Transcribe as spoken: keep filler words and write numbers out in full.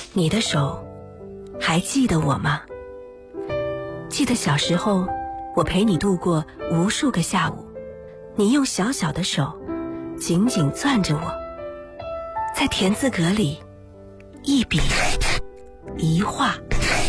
你的手还记得我吗？记得小时候，我陪你度过无数个下午，你用小小的手紧紧攥着我，在田字格里一笔一画